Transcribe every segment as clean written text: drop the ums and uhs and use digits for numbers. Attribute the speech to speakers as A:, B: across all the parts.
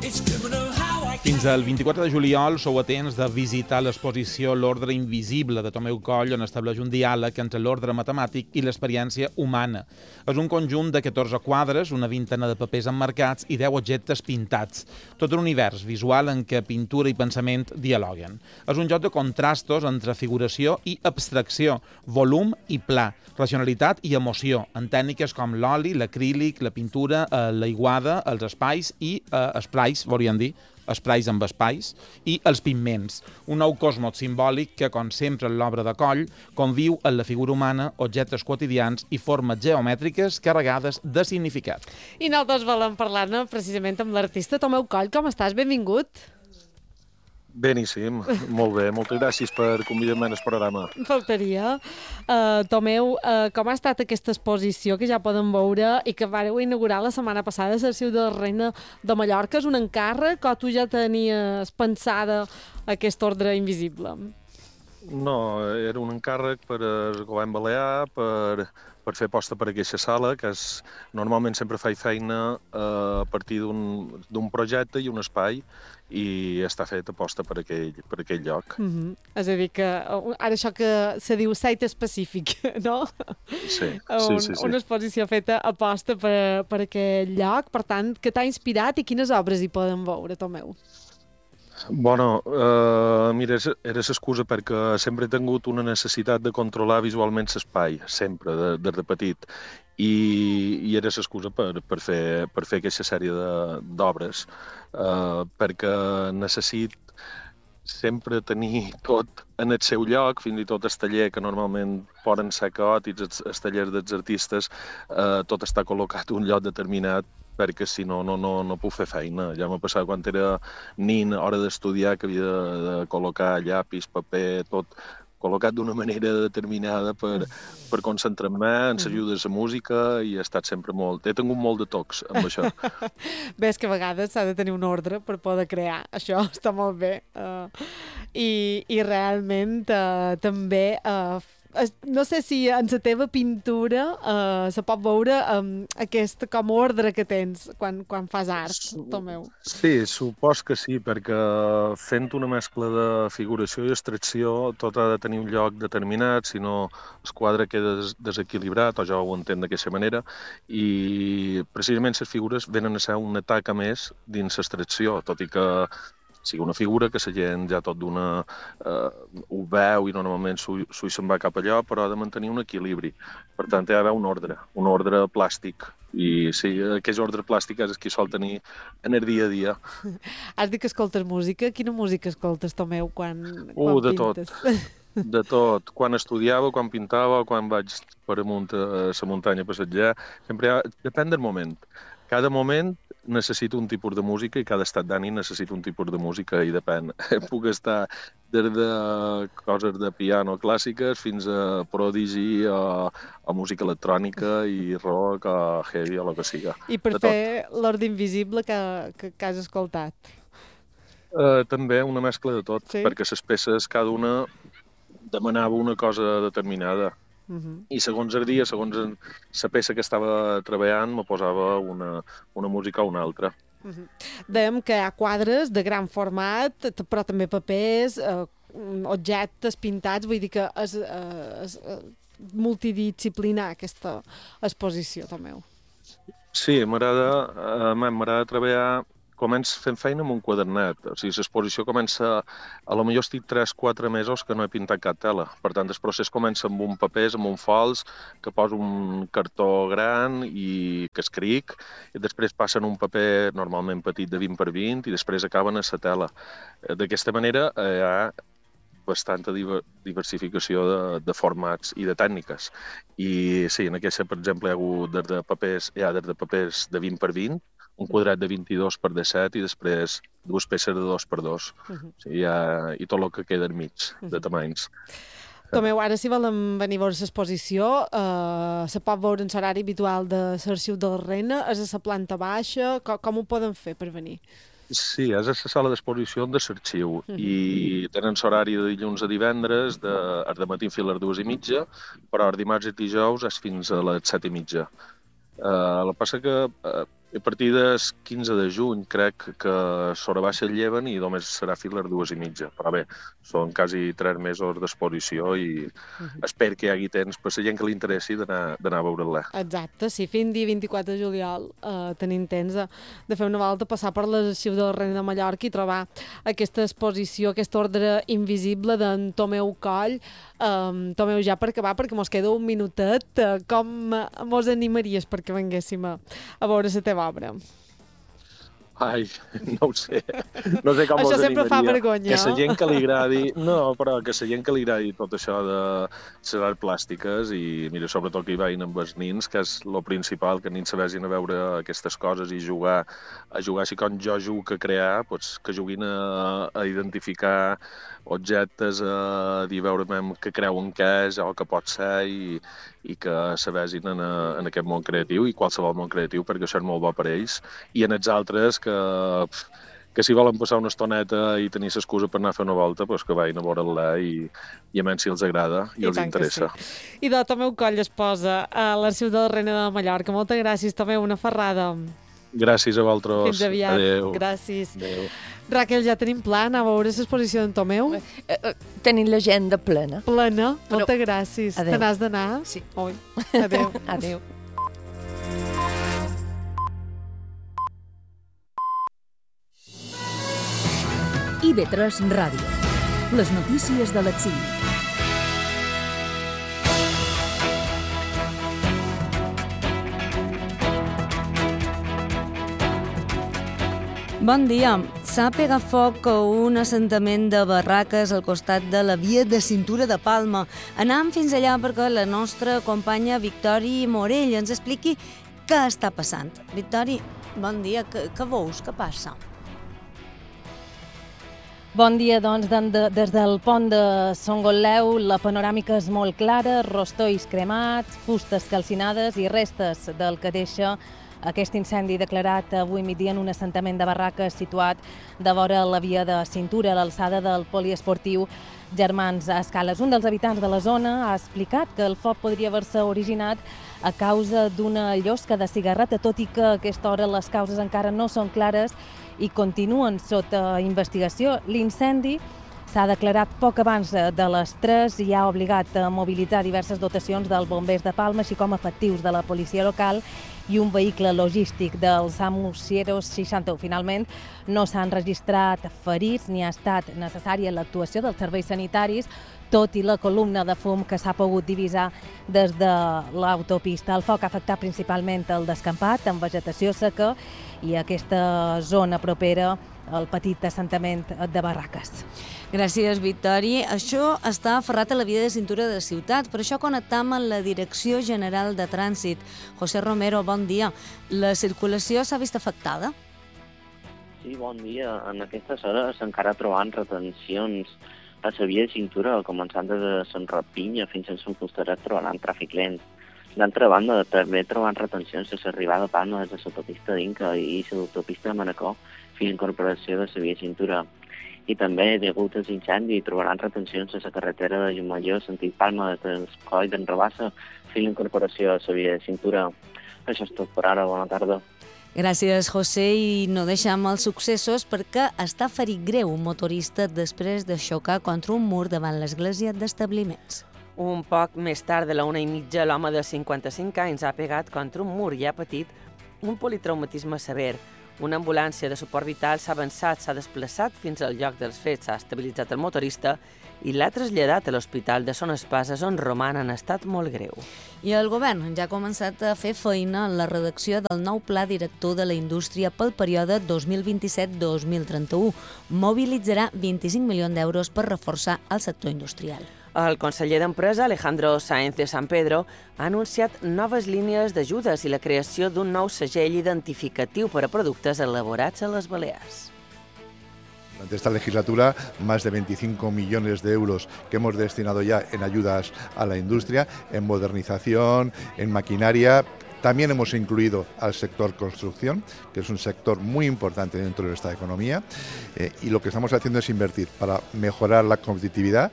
A: Fins al 24 de juliol sou a temps de visitar l'exposició L'Ordre Invisible de Tomeu Coll, on estableix un diàleg entre l'ordre matemàtic i l'experiència humana. És un conjunt de 14 quadres, una vintena de papers emmarcats i 10 objectes pintats. Tot un univers visual en què pintura i pensament dialoguen. És un joc de contrastos entre figuració i abstracció, volum i pla, racionalitat i emoció, en tècniques com l'oli, l'acrílic, la pintura, l'aiguada, els espais i esplais, volien dir, esprais amb espais, i els pigments, un nou cosmos simbòlic que, com sempre en l'obra de Coll, conviu en la figura humana, objectes quotidians i formes geomètriques carregades de significat.
B: I nosaltres volem parlar-ne precisament amb l'artista Tomeu Coll. Com estàs? Benvingut.
C: Beníssim, molt bé. Moltes gràcies per convidar-me al programa.
B: Faltaria. Tomeu, com ha estat aquesta exposició que ja podem veure i que vareu inaugurar la setmana passada a l'Arxiu de la Reina de Mallorca? És un encàrrec o tu ja tenies pensada aquest ordre invisible?
C: No, era un encàrrec per al govern balear, per fer posta per aquesta sala, que normalment sempre faig feina a partir d'un projecte i un espai, i està fet aposta per aquell lloc.
B: És a dir, que ara això que se diu site específic, no?
C: Sí.
B: Una exposició feta aposta per aquell lloc. Per tant, què t'ha inspirat i quines obres hi poden veure, Tomeu?
C: Bueno, mira, era l'excusa perquè sempre he tingut una necessitat de controlar visualment l'espai, sempre, des de petit. I era l'excusa per fer aquesta sèrie d'obres, perquè necessit sempre tenir tot en el seu lloc, fins i tot el taller, que normalment poden ser caòtics, els tallers dels artistes, tot està col·locat en un lloc determinat, perquè si no puc fer feina. Ja m'ha passat quan era nin, hora d'estudiar, que havia de col·locar llapis, paper, tot col·locat d'una manera determinada per concentrar-me en l'ajuda de la música, i he estat sempre molt... He tingut molt de tocs amb això.
B: Ves que a vegades s'ha de tenir un ordre per poder crear. Això està molt bé. I realment també... no sé si en la teva pintura se pot veure aquest com ordre que tens quan fas art, Tomeu.
C: Sí, supos que sí, perquè fent una mescla de figuració i abstracció tot ha de tenir un lloc determinat, si no el quadre queda desequilibrat, o jo ho entenc d'aquesta manera, i precisament les figures venen a ser un atac a més dins l'abstracció, tot i que sigui una figura que la gent ja tot d'una ho veu i normalment se'n va cap allò, però ha de mantenir un equilibri. Per tant, hi ha d'haver un ordre plàstic. I sí, aquest ordre plàstic és el que sol tenir en el dia a dia.
B: Has dit que escoltes música. Quina música escoltes, Tomeu, quan
C: de
B: pintes?
C: De tot. Quan estudiava, quan pintava, quan vaig per amunt a la muntanya a passejar, sempre depèn del moment. Cada moment necessito un tipus de música i cada estat d'ànim necessita un tipus de música, i depèn. Puc estar des de coses de piano clàssiques fins a Prodigy o música electrònica i rock o heavy o el que siga.
B: I per fer l'Ordre Invisible que has escoltat?
C: També una mescla de tot, sí? Perquè les peces cada una demanava una cosa determinada. I segons el dia, segons la peça que estava treballant, me posava una música o una altra.
B: Dèiem que hi ha quadres de gran format, però també papers, objectes pintats, vull dir que és multidisciplinar aquesta exposició, Tomeu.
C: Sí, m'agrada treballar. Començo fent feina amb un quadernet. O sigui, l'exposició comença... A lo millor estic 3-4 mesos que no he pintat cap tela. Per tant, el procés comença amb un paper, amb un fals, que poso un cartó gran i que escric, i després passen un paper normalment petit de 20 per 20 i després acaben a la tela. D'aquesta manera hi ha bastanta diversificació de formats i de tècniques. I sí, en aquesta, per exemple, hi ha des de papers de 20 per 20, un quadrat de 22 per 17 i després dues peces de 2 per 2. I tot el que queda enmig de tamanys.
B: Tomeu, ara si volen venir a veure l'exposició, se pot veure en l'horari habitual de l'Arxiu de la Reina, és a la planta baixa, com ho poden fer per venir?
C: Sí, és a la sala d'exposició de l'Arxiu i tenen l'horari de dilluns a divendres, de matí fins a les 2:30, però els dimarts i dijous és fins a les 7:30. El que passa que a partir del 15 de juny crec que sobre baixa el lleven i només serà fins les 2:30. Però bé, són quasi 3 mesos d'exposició i espero que hi hagi temps per la gent que li interessi d'anar a veure-la.
B: Exacte, sí, fins dia 24 de juliol tenim temps de fer una volta, passar per l'arxiu del Reina de Mallorca i trobar aquesta exposició, aquest ordre invisible d'en Tomeu Coll. Tomeu, ja per acabar, perquè mos queda un minutet, com mos animaries perquè venguéssim a veure la teva obra?
C: Ai, no ho sé. No sé com
B: Això
C: us
B: sempre fa
C: animaria.
B: vergonya.
C: Que la gent que li agradi... No, però que la gent que li agradi tot això de les arts plàstiques i, mira, sobretot que hi vagin amb els nins, que és lo principal, que nins sabessin a veure aquestes coses i jugar així com jo jugo a crear, doncs, que juguin a identificar objectes, a dir, veure què creuen que és o que pot ser i que sabessin en aquest món creatiu i qualsevol món creatiu, perquè això és molt bo per ells. I en els altres que si volen passar una estoneta i tenir l'excusa per anar a fer una volta, doncs que vagin a veure-la i a menys si els agrada i els interessa.
B: Sí. I de Tomeu Coll es posa a l'Arxiu del Reina de Mallorca. Moltes gràcies, Tomeu, una ferrada.
C: Gràcies a vosaltres.
B: Fins aviat.
C: Adéu.
B: Gràcies.
C: Adéu.
B: Raquel, ja tenim pla, anar a veure l'exposició d'en Tomeu?
D: Tenim l'agenda plena.
B: Plena? Moltes gràcies.
D: Adéu.
B: Te n'has d'anar?
D: Sí.
B: Ui. Adéu.
D: Adéu.
E: IB3 Ràdio. Les notícies de l'exili. Bon dia. S'ha pegat foc a un assentament de barraques al costat de la via de cintura de Palma. Anem fins allà perquè la nostra companya Victòria Morell ens expliqui què està passant. Victòria, bon dia. Què veus? Què passa?
F: Bon dia, doncs, des del pont de Songoleu la panoràmica és molt clara, rostolls cremats, fustes calcinades i restes del que deixa aquest incendi declarat avui migdia en un assentament de barraques situat de vora la via de cintura a l'alçada del poliesportiu Germans Escales. Un dels habitants de la zona ha explicat que el foc podria haver-se originat a causa d'una llosca de cigarreta, tot i que a aquesta hora les causes encara no són clares i continuen sota investigació. L'incendi s'ha declarat poc abans de les 3 i ha obligat a mobilitzar diverses dotacions dels bombers de Palma, així com efectius de la policia local i un vehicle logístic del SAMU 061. Finalment, no s'han registrat ferits ni ha estat necessària l'actuació dels serveis sanitaris, tot i la columna de fum que s'ha pogut divisar des de l'autopista. El foc ha afectat principalment el descampat, amb vegetació seca, i aquesta zona propera al petit assentament de barraques.
E: Gràcies, Victòria. Això està aferrat a la via de cintura de la ciutat, per això connectam amb la Direcció General de Trànsit. José Romero, bon dia. La circulació s'ha vist afectada?
G: Sí, bon dia. En aquestes hores encara trobant retencions a la via de cintura, començant des de Sant Rapinya fins a Sant Fusteret, trobaran tràfic lent. D'altra banda, també trobant retencions a l'arribada de Palma des de l'autopista d'Inca i l'autopista de Manacor fins a l'incorporació de la via de cintura. I també, degut als incendis, trobaran retencions a la carretera de Llumajor, sentit Palma, des del coll d'en Rabassa, fins a l'incorporació de la via de cintura. Això és tot per ara. Bona tarda.
E: Gràcies, José, i no deixem els successos perquè està ferit greu un motorista després de xocar contra un mur davant l'església d'Establiments.
H: Un poc més tard de la 1:30, l'home de 55 anys ha pegat contra un mur i ha patit un politraumatisme sever. Una ambulància de suport vital s'ha avançat, s'ha desplaçat fins al lloc dels fets, s'ha estabilitzat el motorista i l'ha traslladat a l'Hospital de Son Espases, on roman en estat molt greu.
E: I el govern ja ha començat a fer feina en la redacció del nou pla director de la indústria pel període 2027-2031. Mobilitzarà 25 milions d'euros per reforçar el sector industrial.
H: El conseller d'Empresa, Alejandro Sáenz de San Pedro, ha anunciat noves línies d'ajudes i la creació d'un nou segell identificatiu per a productes elaborats a les Balears.
I: Durante esta legislatura, más de 25 millones de euros que hemos destinado ya en ayudas a la industria, en modernización, en maquinaria. También hemos incluido al sector construcción, que es un sector muy importante dentro de esta economía, y lo que estamos haciendo es invertir para mejorar la competitividad.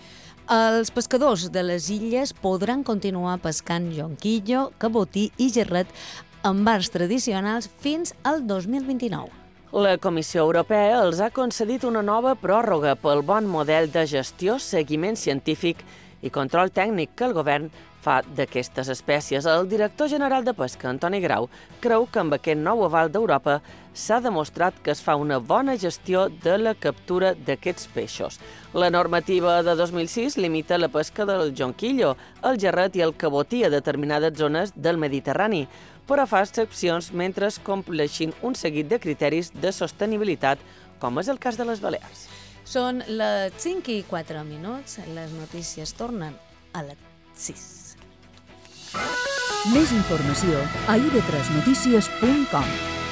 E: Els pescadors de les illes podran continuar pescant jonquillo, cabotí i gerret en bars tradicionals fins al 2029.
H: La Comissió Europea els ha concedit una nova pròrroga pel bon model de gestió, seguiment científic i control tècnic que el govern fa d'aquestes espècies. El director general de Pesca, Antoni Grau, creu que amb aquest nou aval d'Europa s'ha demostrat que es fa una bona gestió de la captura d'aquests peixos. La normativa de 2006 limita la pesca del jonquillo, el gerret i el cabotí a determinades zones del Mediterrani, però fa excepcions mentre es compleixin un seguit de criteris de sostenibilitat, com és el cas de les Balears.
E: Són les 5:04. Les notícies tornen a les 6.
J: Més informació a ib3notícies.com.